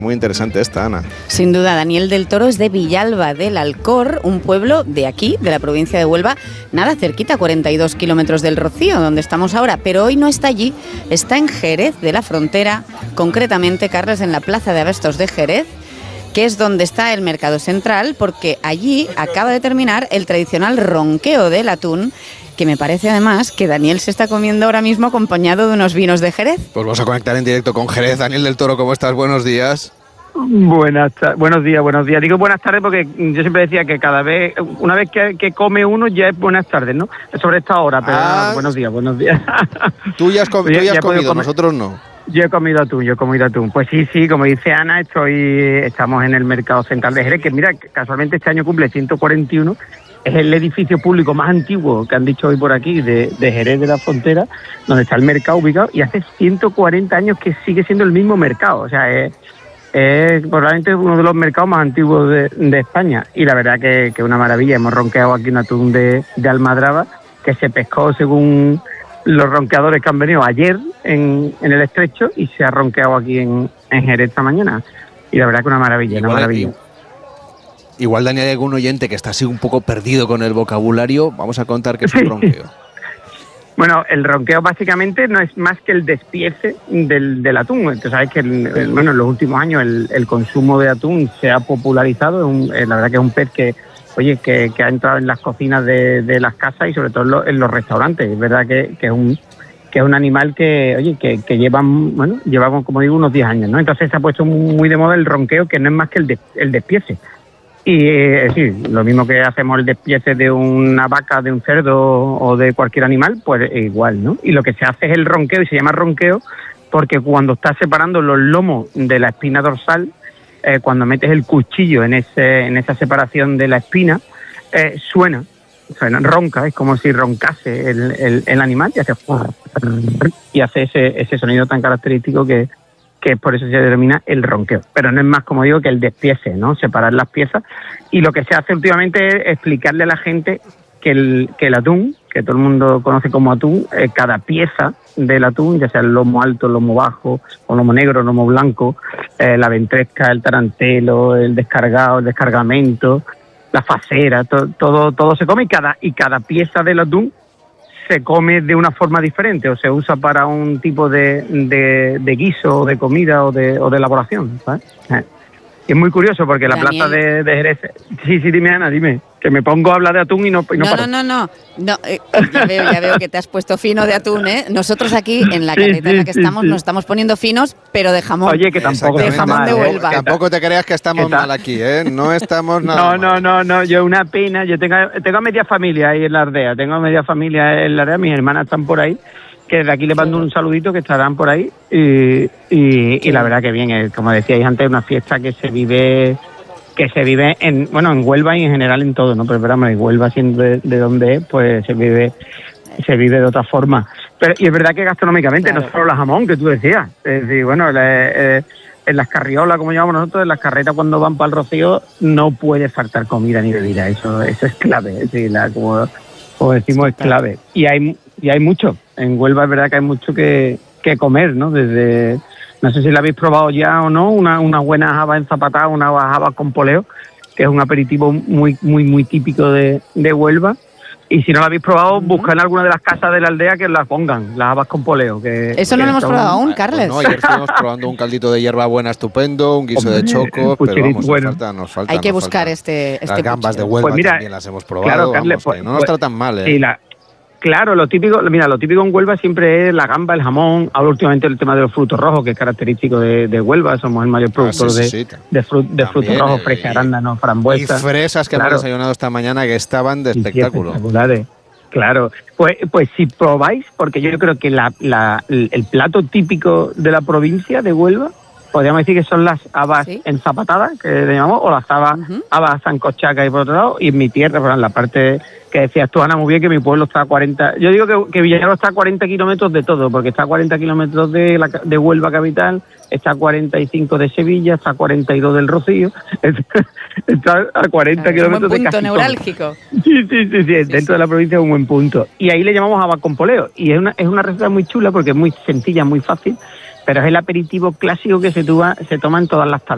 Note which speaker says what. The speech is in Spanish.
Speaker 1: Muy interesante esta, Ana.
Speaker 2: Sin duda, Daniel del Toro es de Villalba del Alcor, un pueblo de aquí, de la provincia de Huelva, nada cerquita, 42 kilómetros del Rocío, donde estamos ahora, pero hoy no está allí, está en Jerez de la Frontera, concretamente, Carlos, en la Plaza de Abastos de Jerez, que es donde está el mercado central, porque allí acaba de terminar el tradicional ronqueo del atún, que me parece además que Daniel se está comiendo ahora mismo acompañado de unos vinos de Jerez.
Speaker 1: Pues vamos a conectar en directo con Jerez. Daniel del Toro, ¿cómo estás? Buenos días.
Speaker 3: Buenos días. Digo buenas tardes porque yo siempre decía que una vez que come uno ya es buenas tardes, ¿no? Sobre esta hora, pero buenos días.
Speaker 1: Tú ya has comido, nosotros no.
Speaker 3: Yo he comido atún. Pues sí, como dice Ana, estamos en el mercado central de Jerez, que mira, casualmente este año cumple 141. Es el edificio público más antiguo que han dicho hoy por aquí de Jerez de la Frontera, donde está el mercado ubicado, y hace 140 años que sigue siendo el mismo mercado. O sea, es probablemente uno de los mercados más antiguos de España. Y la verdad que es una maravilla. Hemos ronqueado aquí un atún de Almadraba, que se pescó según los ronqueadores que han venido ayer en el estrecho, y se ha ronqueado aquí en Jerez esta mañana. Y la verdad que una maravilla.
Speaker 1: Igual, Daniel, hay algún oyente que está así un poco perdido con el vocabulario. Vamos a contar qué es un ronqueo.
Speaker 3: Bueno, el ronqueo básicamente no es más que el despiece del atún. Entonces, sabes que en los últimos años el consumo de atún se ha popularizado. La verdad que es un pez que ha entrado en las cocinas de las casas y sobre todo en los restaurantes. Es verdad que es un animal que llevamos, como digo, unos 10 años, ¿no? Entonces se ha puesto muy de moda el ronqueo, que no es más que el despiece. Y lo mismo que hacemos el despiece de una vaca, de un cerdo o de cualquier animal, pues igual, ¿no? Y lo que se hace es el ronqueo, y se llama ronqueo porque cuando estás separando los lomos de la espina dorsal, cuando metes el cuchillo en esa separación de la espina, suena, ronca, es como si roncase el animal, y hace ese sonido tan característico que por eso se denomina el ronqueo. Pero no es más, como digo, que el despiece, ¿no? Separar las piezas. Y lo que se hace últimamente es explicarle a la gente que el atún, que todo el mundo conoce como atún, cada pieza del atún, ya sea el lomo alto, el lomo bajo, o lomo negro, el lomo blanco, la ventresca, el tarantelo, el descargado, el descargamento, la facera, todo se come, y cada pieza del atún se come de una forma diferente, o se usa para un tipo de guiso, de comida o de elaboración, ¿sabes? Y es muy curioso porque la plaza de Jerez... Sí, dime, Ana, que me pongo a hablar de atún y no paro.
Speaker 2: No, ya veo que te has puesto fino de atún, ¿eh? Nosotros aquí, en la carreta en la que estamos, nos estamos poniendo finos, pero de jamón.
Speaker 3: Oye, que tampoco
Speaker 2: de jamón de Huelva.
Speaker 1: Tampoco te creas que estamos mal aquí, ¿eh? No estamos nada mal.
Speaker 3: No, yo una pena. Yo tengo media familia ahí en la aldea. Mis hermanas están por ahí, que desde aquí les mando un saludito, que estarán por ahí. Y la verdad que bien, como decíais antes, es una fiesta que se vive en Huelva y en general en todo, ¿no? Pero en Huelva, siendo de donde es, pues se vive de otra forma. Y es verdad que gastronómicamente, no solo la jamón que tú decías, es decir, en las carriolas, como llamamos nosotros, en las carretas cuando van para el Rocío, no puede faltar comida ni bebida, eso es clave, es decir, como decimos, es clave. Y hay mucho, en Huelva es verdad que hay mucho que comer, ¿no? Desde... No sé si la habéis probado ya o no, una buena jaba enzapatada, una jaba con poleo, que es un aperitivo muy, muy, muy típico de Huelva. Y si no la habéis probado, buscad en alguna de las casas de la aldea que las pongan, las habas con poleo.
Speaker 2: Eso no lo hemos probado aún, Carles.
Speaker 1: No, ayer estuvimos probando un caldito de hierbabuena estupendo, un guiso de choco, pero vamos, nos falta.
Speaker 2: Hay que buscar este
Speaker 1: las gambas de Huelva, pues también las hemos probado,
Speaker 3: claro, Carles,
Speaker 1: no nos tratan mal, ¿eh?
Speaker 3: Sí, claro, lo típico en Huelva siempre es la gamba, el jamón. Ahora últimamente el tema de los frutos rojos, que es característico de Huelva. Somos el mayor productor de frutos rojos, fresa, arándanos, frambuesa.
Speaker 1: Y fresas que hemos desayunado esta mañana, que estaban de espectáculo.
Speaker 3: Espectaculares. Claro, pues si probáis, porque yo creo que el plato típico de la provincia de Huelva, podríamos decir que son las habas enzapatadas, que le llamamos, o las habas sancochacas, y por otro lado, y en mi tierra, en la parte que decías tú, Ana, muy bien, que mi pueblo está a 40... Yo digo que Villarreal está a 40 kilómetros de todo, porque está a 40 kilómetros de Huelva capital, está a 45 de Sevilla, está a 42 del Rocío, está a 40 kilómetros de casi todo.
Speaker 2: Es un punto neurálgico.
Speaker 3: Sí, dentro de la provincia es un buen punto. Y ahí le llamamos habas con poleo, y es una receta muy chula porque es muy sencilla, muy fácil, pero es el aperitivo clásico que se toma en todas las tabernas.